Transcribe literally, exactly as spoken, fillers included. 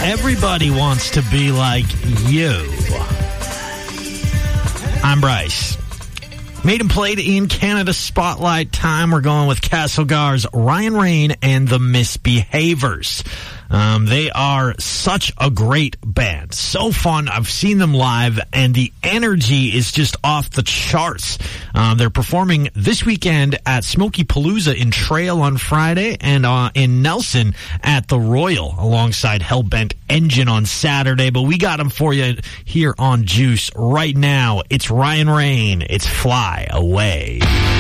Everybody wants to be like you. I'm Bryce. Made and played in Canada Spotlight time. We're going with Castlegar's Ryan Rain and the Misbehavers. Um, they are such a great band. So fun. I've seen them live, and the energy is just off the charts. Um, they're performing this weekend at Smoky Palooza in Trail on Friday, and uh, in Nelson at the Royal alongside Hellbent Engine on Saturday. But we got them for you here on Juice right now. It's Ryan Rain. It's Fly Away.